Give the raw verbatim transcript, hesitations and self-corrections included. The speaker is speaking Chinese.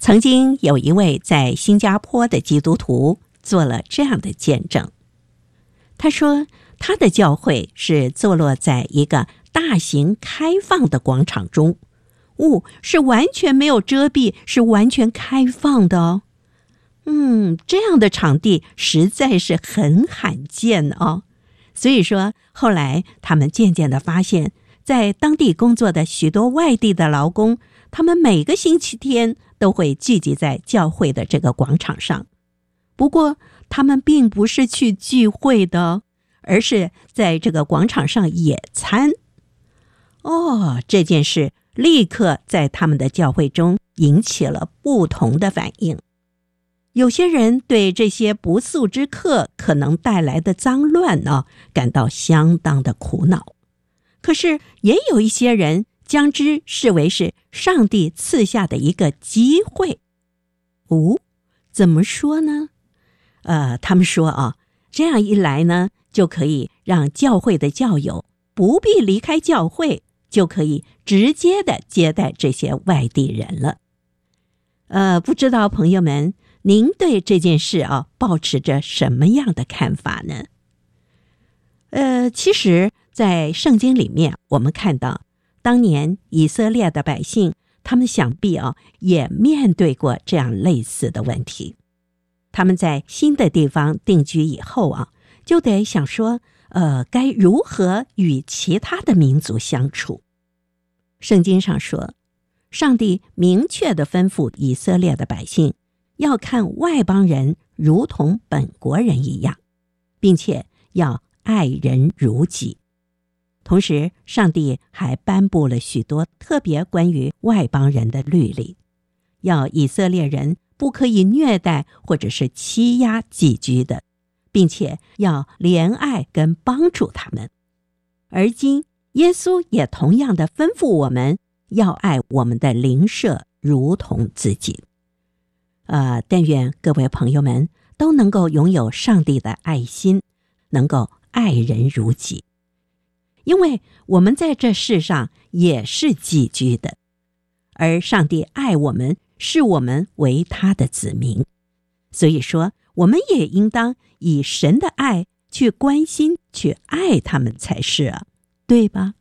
曾经有一位在新加坡的基督徒做了这样的见证。他说，他的教会是坐落在一个大型开放的广场中，雾是完全没有遮蔽，是完全开放的哦。嗯，这样的场地实在是很罕见哦。所以说，后来他们渐渐地发现，在当地工作的许多外地的劳工，他们每个星期天都会聚集在教会的这个广场上。不过，他们并不是去聚会的，而是在这个广场上野餐。哦，这件事立刻在他们的教会中引起了不同的反应。有些人对这些不速之客可能带来的脏乱呢，感到相当的苦恼。可是也有一些人将之视为是上帝赐下的一个机会。哦，怎么说呢？呃，他们说啊，这样一来呢，就可以让教会的教友不必离开教会，就可以直接的接待这些外地人了。呃，不知道朋友们，您对这件事啊，抱持着什么样的看法呢？呃，其实在圣经里面，我们看到当年以色列的百姓，他们想必啊也面对过这样类似的问题。他们在新的地方定居以后啊，就得想说，呃，该如何与其他的民族相处。圣经上说，上帝明确地吩咐以色列的百姓，要看外邦人如同本国人一样，并且要爱人如己。同时，上帝还颁布了许多特别关于外邦人的律例，要以色列人不可以虐待或者是欺压寄居的，并且要怜爱跟帮助他们。而今，耶稣也同样的吩咐我们，要爱我们的邻舍如同自己。呃，但愿各位朋友们都能够拥有上帝的爱心，能够爱人如己。因为我们在这世上也是寄居的，而上帝爱我们，视我们为他的子民。所以说，我们也应当以神的爱去关心、去爱他们才是啊，对吧？